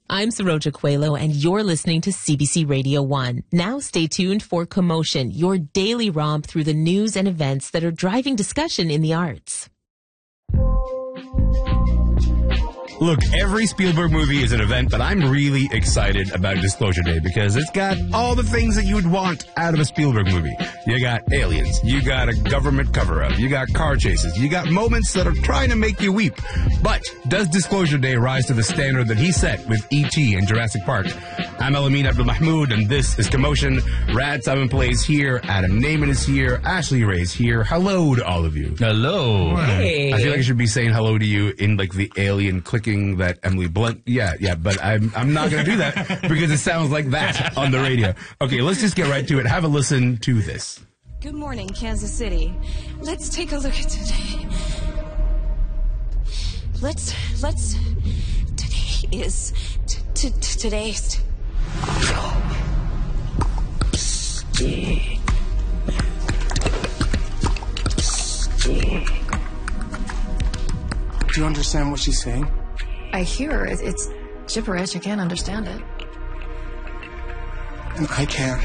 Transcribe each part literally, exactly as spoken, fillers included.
I'm Saroja Coelho, and you're listening to C B C Radio one. Now stay tuned for Commotion, your daily romp through the news and events that are driving discussion in the arts. Look, every Spielberg movie is an event, but I'm really excited about Disclosure Day because it's got all the things that you would want out of a Spielberg movie. You got aliens, you got a government cover-up, you got car chases, you got moments that are trying to make you weep. But does Disclosure Day rise to the standard that he set with E T and Jurassic Park? I'm Elamin Abdul Mahmoud, and this is Commotion. Rad Simon Plays here, Adam Naiman is here, Ashley Ray's here. Hello to all of you. Hello. Hey. I feel like I should be saying hello to you in like the alien clicking that Emily Blunt, yeah, yeah, but I'm I'm not going to do that because it sounds like that on the radio. Okay, let's just get right to it. Have a listen to this. Good morning, Kansas City. Let's take a look at today. Let's, let's, today is, t- t- t- today's. Do you understand what she's saying? I hear her. It- It's gibberish. I can't understand it. And I can't.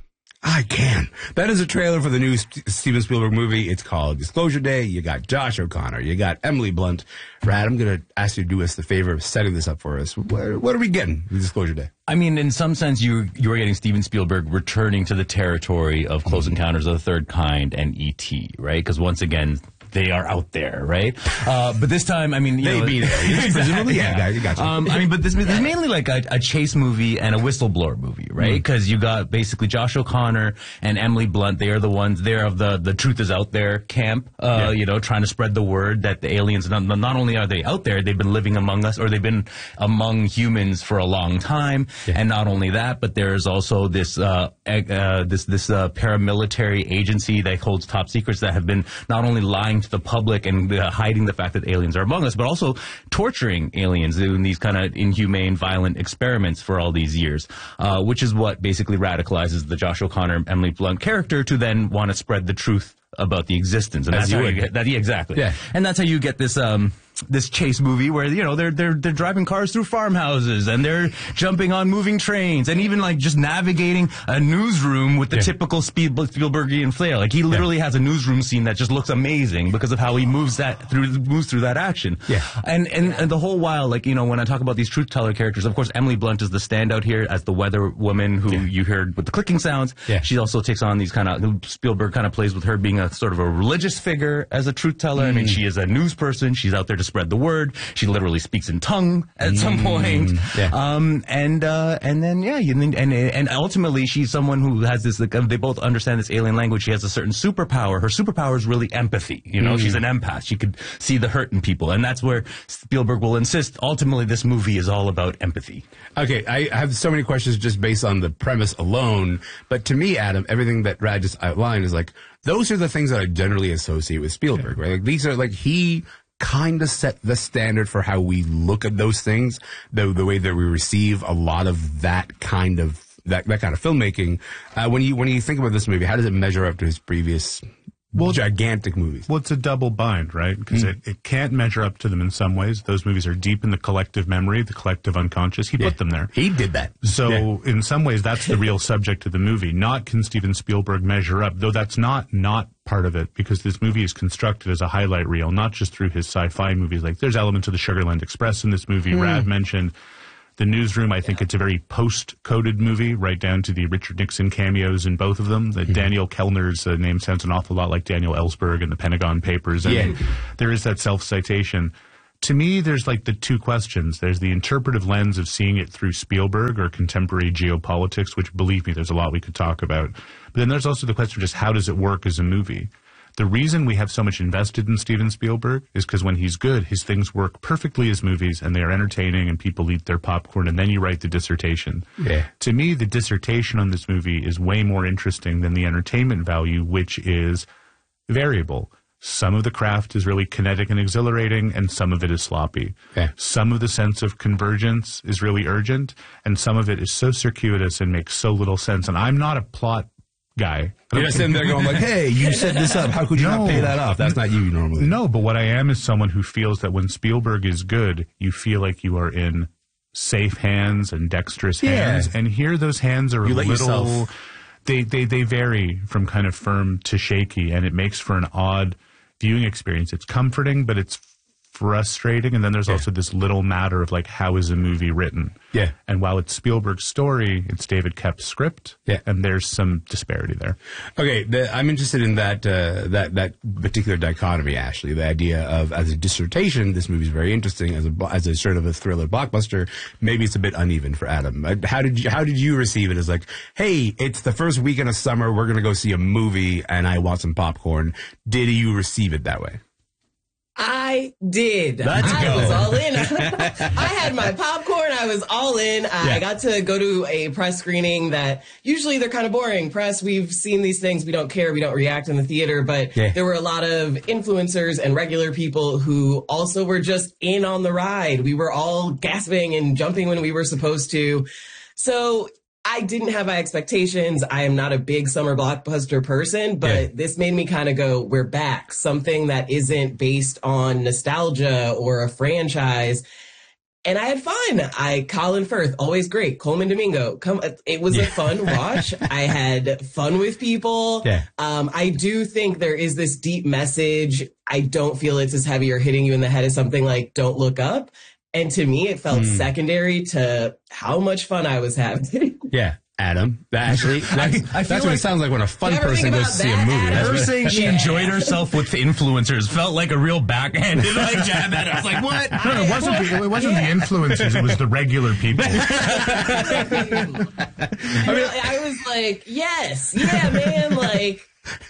I can. That is a trailer for the new St- Steven Spielberg movie. It's called Disclosure Day. You got Josh O'Connor. You got Emily Blunt. Brad, I'm going to ask you to do us the favor of setting this up for us. What, what are we getting with Disclosure Day? I mean, in some sense, you you are getting Steven Spielberg returning to the territory of Close Encounters of the Third Kind and E T, right? Because once again, they are out there, right? Uh, but this time, I mean, you They know, be there. Exactly, Presumably, yeah, yeah. you got you. Um, I mean, but this, this is mainly like a, a chase movie and a whistleblower movie, right? Because you got basically Josh O'Connor and Emily Blunt. They are the ones. They're of the the truth is out there camp. Uh, Yeah. You know, trying to spread the word that the aliens not, not only are they out there, they've been living among us, or they've been among humans for a long time. Yeah. And not only that, but there's also this uh, eg- uh, this this uh, paramilitary agency that holds top secrets that have been not only lying to the public and uh, hiding the fact that aliens are among us, but also torturing aliens, doing these kind of inhumane, violent experiments for all these years, uh, which is what basically radicalizes the Josh O'Connor, Emily Blunt character to then want to spread the truth about the existence, and As that's you how would. you get that. Yeah, exactly. Yeah. And that's how you get this um this chase movie where, you know, they're they're they're driving cars through farmhouses and they're jumping on moving trains and even like just navigating a newsroom with the Yeah. typical Spiel- Spielbergian flair. Like he literally has a newsroom scene that just looks amazing because of how he moves that through moves through that action. Yeah. And and, and the whole while, like, you know, when I talk about these truth teller characters, of course Emily Blunt is the standout here as the weather woman who Yeah. you heard with the clicking sounds. Yeah. She also takes on these kind of Spielberg kind of plays with her being a sort of a religious figure as a truth teller. I mean, she is a news person. She's out there to spread the word. She literally speaks in tongue at some point. Yeah. Um, and, uh, and then, yeah, you, and, and ultimately she's someone who has this, like, they both understand this alien language. She has a certain superpower. Her superpower is really empathy. You know, she's an empath. She could see the hurt in people. And that's where Spielberg will insist. Ultimately, this movie is all about empathy. Okay, I have so many questions just based on the premise alone. But to me, Adam, everything that Rad just outlined is like, those are the things that I generally associate with Spielberg, right? Like, these are like, he kind of set the standard for how we look at those things, the the way that we receive a lot of that kind of that that kind of filmmaking. Uh, when you when you think about this movie, how does it measure up to his previous Well, gigantic movies? Well, it's a double bind, right? Because Mm. it, it can't measure up to them in some ways. Those movies are deep in the collective memory, the collective unconscious. He Yeah. put them there. He did that. So Yeah. in some ways, that's the real subject of the movie. Not can Steven Spielberg measure up, though that's not not part of it, because this movie is constructed as a highlight reel, not just through his sci-fi movies. Like, there's elements of the Sugarland Express in this movie. Mm. Rad mentioned The Newsroom. I think it's a very post-coded movie, right down to the Richard Nixon cameos in both of them. The Mm-hmm. Daniel Kellner's uh, name sounds an awful lot like Daniel Ellsberg in the Pentagon Papers. And Yeah. there is that self-citation. To me, there's like the two questions. There's the interpretive lens of seeing it through Spielberg or contemporary geopolitics, which, believe me, there's a lot we could talk about. But then there's also the question of just how does it work as a movie? The reason we have so much invested in Steven Spielberg is because when he's good, his things work perfectly as movies, and they are entertaining, and people eat their popcorn, and then you write the dissertation. Yeah. To me, the dissertation on this movie is way more interesting than the entertainment value, which is variable. Some of the craft is really kinetic and exhilarating, and some of it is sloppy. Yeah. Some of the sense of convergence is really urgent, and some of it is so circuitous and makes so little sense. And I'm not a plot guy. You're just sitting there going like, hey, you set this up. How could you No. not pay that off? That's not you normally. No, but what I am is someone who feels that when Spielberg is good, you feel like you are in safe hands and dexterous Yeah. hands, and here those hands are You a let little. yourself- They, they they vary from kind of firm to shaky, and it makes for an odd viewing experience. It's comforting, but it's frustrating, and then there's Yeah. also this little matter of like, how is a movie written? Yeah. And while it's Spielberg's story, it's David Koepp's script. Yeah. And there's some disparity there. Okay, the, I'm interested in that uh, that that particular dichotomy, Ashley. The idea of as a dissertation, this movie is very interesting. As a as a sort of a thriller blockbuster, maybe it's a bit uneven for Adam. Uh, How did you how did you receive it? As like, hey, it's the first weekend of summer, we're gonna go see a movie, and I want some popcorn. Did you receive it that way? I did. Let's I go. was all in. I had my popcorn. I was all in. I Yeah. got to go to a press screening that usually they're kind of boring. Press, we've seen these things. We don't care. We don't react in the theater. But Yeah. there were a lot of influencers and regular people who also were just in on the ride. We were all gasping and jumping when we were supposed to. So I didn't have high expectations. I am not a big summer blockbuster person, but Yeah. this made me kind of go, we're back. Something that isn't based on nostalgia or a franchise. And I had fun. I, Colin Firth, always great. Coleman Domingo, come. It was a fun watch. I had fun with people. Yeah. Um, I do think there is this deep message. I don't feel it's as heavy or hitting you in the head as something like Don't Look Up. And to me, it felt Mm. secondary to how much fun I was having. Yeah, Adam. Actually, that's, I feel that's what like- it sounds like when a fun You ever person think goes about to see a that, movie. Adam? That's Her what- saying she Yeah. enjoyed herself with influencers felt like a real backhanded like jab at her. I was like, what? No, it wasn't. The, it wasn't the influencers. It was the regular people. I mean, I was like, yes, yeah, man, like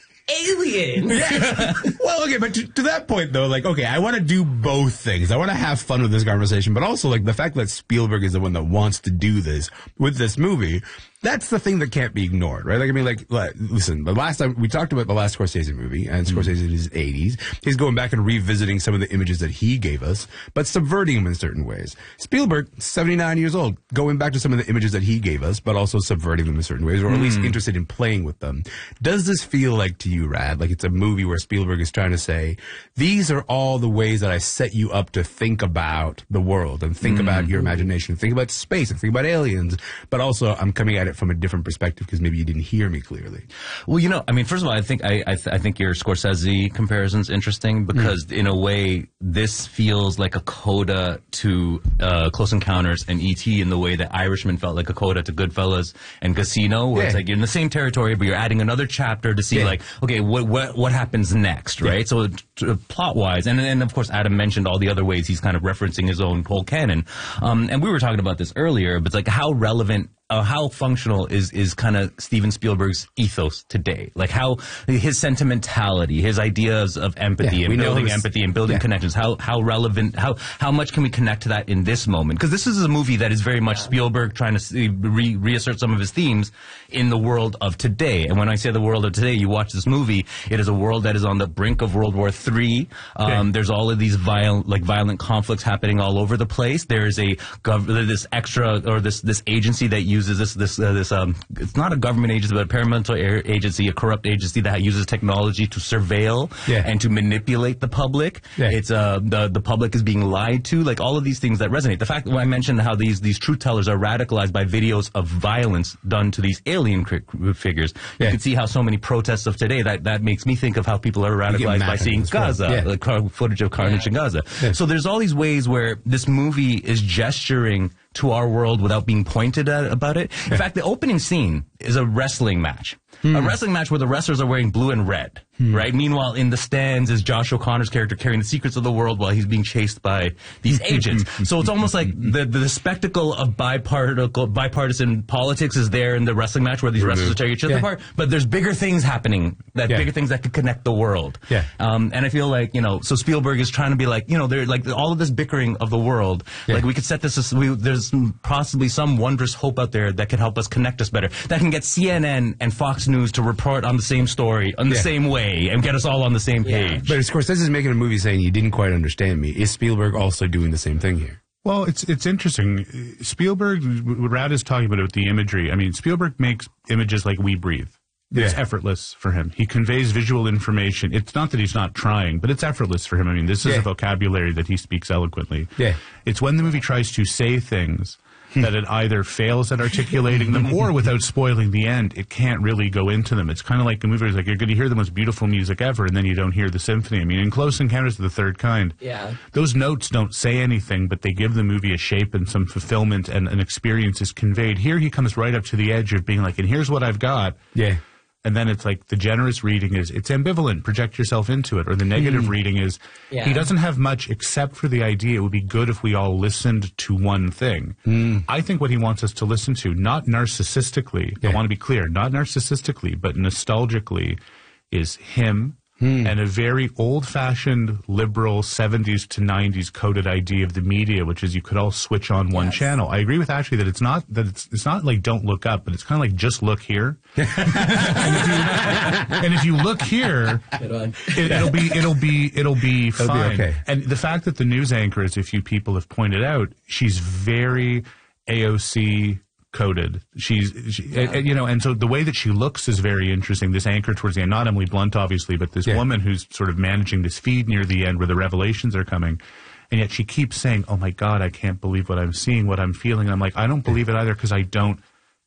aliens. Well, okay, but to, to that point, though, like, okay, I want to do both things. I want to have fun with this conversation, but also, like, the fact that Spielberg is the one that wants to do this with this movie, that's the thing that can't be ignored, right? Like, I mean, like, like listen, the last time we talked about the last Scorsese movie, and Scorsese in his eighties, he's going back and revisiting some of the images that he gave us, but subverting them in certain ways. Spielberg, seventy-nine years old, going back to some of the images that he gave us, but also subverting them in certain ways, or at least interested in playing with them. Does this feel like to you, Rad, like it's a movie where Spielberg is trying to say, these are all the ways that I set you up to think about the world and think about your imagination, think about space and think about aliens, but also I'm coming at it from a different perspective because maybe you didn't hear me clearly. Well, you know, I mean, first of all, I think I I, th- I think your Scorsese comparison's interesting because mm. in a way, this feels like a coda to uh, Close Encounters and E T in the way that Irishman felt like a coda to Goodfellas and Casino, where yeah. it's like you're in the same territory, but you're adding another chapter to see, yeah. like, okay, what what what happens next, right? Yeah. So uh, plot wise, and and of course, Adam mentioned all the other ways he's kind of referencing his own whole canon, um, and we were talking about this earlier, but it's like how relevant. Uh, how functional is is kind of Steven Spielberg's ethos today? Like how his sentimentality, his ideas of empathy yeah, and building his, empathy and building yeah. connections. How how relevant? How how much can we connect to that in this moment? Because this is a movie that is very much Spielberg trying to see, re, reassert some of his themes in the world of today. And when I say the world of today, you watch this movie. It is a world that is on the brink of World War Three. Um, yeah. There's all of these violent like violent conflicts happening all over the place. There's a gov- this extra or this this agency that you uses this this uh, this um it's not a government agency but a paramilitary agency, a corrupt agency that uses technology to surveil yeah. and to manipulate the public. Yeah. It's uh the the public is being lied to, like all of these things that resonate. The fact that I mentioned how these these truth tellers are radicalized by videos of violence done to these alien cr- figures. Yeah. You can see how so many protests of today that that makes me think of how people are radicalized by seeing Gaza, yeah. the car- footage of carnage yeah. in Gaza. Yeah. So there's all these ways where this movie is gesturing to our world without being pointed at about it. In fact, the opening scene is a wrestling match. Hmm. A wrestling match where the wrestlers are wearing blue and red, hmm. right? Meanwhile, in the stands is Josh O'Connor's character carrying the secrets of the world while he's being chased by these agents. So it's almost like the, the spectacle of bipartisan, bipartisan politics is there in the wrestling match where these mm-hmm. wrestlers are tearing each other yeah. apart. But there's bigger things happening, that yeah. bigger things that could connect the world. Yeah. Um, and I feel like, you know, so Spielberg is trying to be like, you know, they're like all of this bickering of the world. Yeah. Like we could set this as, we, there's possibly some wondrous hope out there that could help us connect us better. That can get C N N and Fox News to report on the same story, on the yeah. same way, and get us all on the same page. Yeah. But of course, this is making a movie saying you didn't quite understand me. Is Spielberg also doing the same thing here? Well, it's it's interesting. Spielberg, what Rad is talking about with the imagery, I mean, Spielberg makes images like we breathe. It's Yeah. effortless for him. He conveys visual information. It's not that he's not trying, but it's effortless for him. I mean, this is Yeah. a vocabulary that he speaks eloquently. Yeah. It's when the movie tries to say things that it either fails at articulating them or without spoiling the end, it can't really go into them. It's kind of like a movie where it's like you're going to hear the most beautiful music ever and then you don't hear the symphony. I mean, in Close Encounters of the Third Kind, Yeah. those notes don't say anything, but they give the movie a shape and some fulfillment, and an experience is conveyed. Here he comes right up to the edge of being like, and here's what I've got. Yeah. And then it's like the generous reading is it's ambivalent, project yourself into it. Or the negative Mm. reading is Yeah. he doesn't have much except for the idea it would be good if we all listened to one thing. Mm. I think what he wants us to listen to, not narcissistically, Yeah. I want to be clear, not narcissistically, but nostalgically, is him Hmm. and a very old-fashioned liberal seventies to nineties coded idea of the media, which is you could all switch on one Yes. channel. I agree with Ashley that it's not that it's it's not like don't look up, but it's kind of like just look here. and, if you, and if you look here, Good one. it, it'll be it'll be it'll be It'll be fine. okay. And the fact that the news anchor, as a few people have pointed out, she's very A O C coded. She's, she, and- and, you know, and so the way that she looks is very interesting. This anchor towards the end, not Emily Blunt, obviously, but this Yeah. woman who's sort of managing this feed near the end where the revelations are coming. And yet she keeps saying, oh my God, I can't believe what I'm seeing, what I'm feeling. And I'm like, I don't believe it either because I don't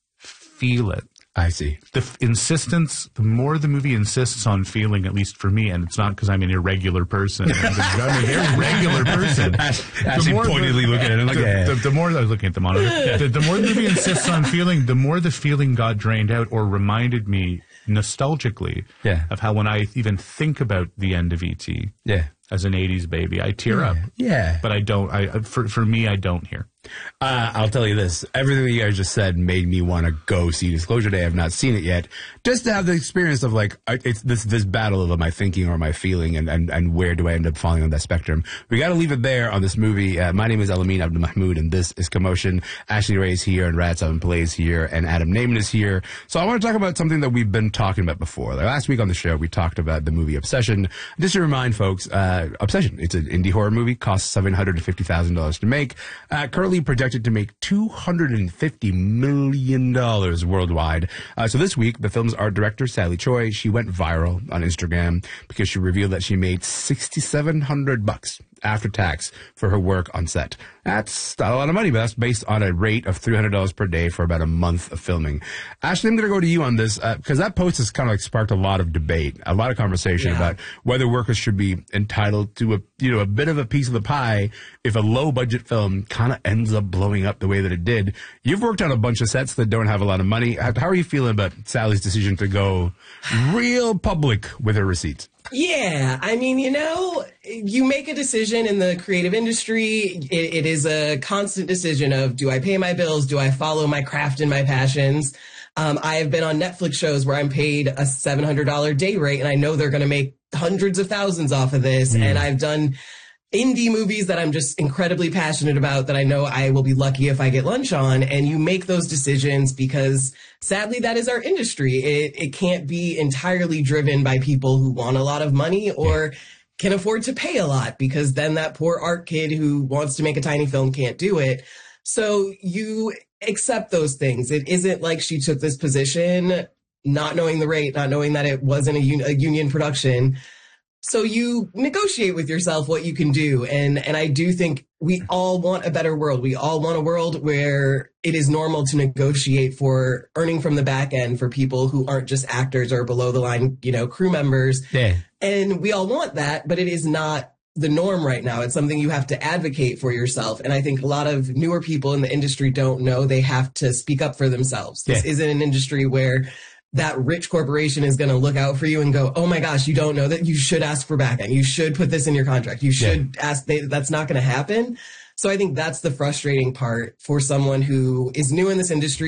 feel it. I see. The f- insistence, the more the movie insists on feeling, at least for me, and it's not because I'm an irregular person. I'm a very regular person. Actually, more the- pointedly looking at it like, the, yeah. the, the more I was looking at the monitor, the, the more the movie insists on feeling, the more the feeling got drained out or reminded me nostalgically Yeah. of how when I even think about the end of E T Yeah. as an eighties baby, I tear up. Yeah. But I don't, I, for, for me, I don't here. Uh, I'll tell you this. Everything that you guys just said made me want to go see Disclosure Day. I've not seen it yet. Just to have the experience of like, I- it's this, this battle of my thinking or my feeling and, and, and where do I end up falling on that spectrum. We got to leave it there on this movie. Uh, my name is Elamine Abdul Mahmoud and this is Commotion. Ashley Ray is here and Rad Seven Plays here and Adam Naiman is here. So I want to talk about something that we've been talking about before. Like last week on the show, we talked about the movie Obsession. Just to remind folks, uh, Obsession, it's an indie horror movie, costs seven hundred fifty thousand dollars to make, uh, currently projected to make two hundred fifty million dollars worldwide. Uh, so this week, the film's art director, Sally Choi, she went viral on Instagram because she revealed that she made sixty-seven hundred bucks after tax for her work on set. That's not a lot of money, but that's based on a rate of three hundred dollars per day for about a month of filming. Ashley, I'm going to go to you on this because that post has kind of like sparked a lot of debate, a lot of conversation Yeah. about whether workers should be entitled to a, you know, a bit of a piece of the pie if a low budget film kind of ends up blowing up the way that it did. You've worked on a bunch of sets that don't have a lot of money. How, how are you feeling about Sally's decision to go real public with her receipts? Yeah, I mean, you know, you make a decision in the creative industry. It, it is a constant decision of, do I pay my bills? Do I follow my craft and my passions? Um, I have been on Netflix shows where I'm paid a seven hundred dollars day rate and I know they're going to make hundreds of thousands off of this. Mm. And I've done indie movies that I'm just incredibly passionate about that I know I will be lucky if I get lunch on. And you make those decisions because sadly, that is our industry. It, it can't be entirely driven by people who want a lot of money or can afford to pay a lot because then that poor art kid who wants to make a tiny film can't do it. So you accept those things. It isn't like she took this position not knowing the rate, not knowing that it wasn't a, un- a union production. So you negotiate with yourself what you can do. And, and I do think we all want a better world. We all want a world where it is normal to negotiate for earning from the back end for people who aren't just actors or below the line, you know, crew members. Yeah. And we all want that, but it is not the norm right now. It's something you have to advocate for yourself. And I think a lot of newer people in the industry don't know they have to speak up for themselves. This Yeah. isn't an industry where that rich corporation is going to look out for you and go, oh my gosh, you don't know that you should ask for back end. You should put this in your contract. You should ask. They, that's not going to happen. So I think that's the frustrating part for someone who is new in this industry.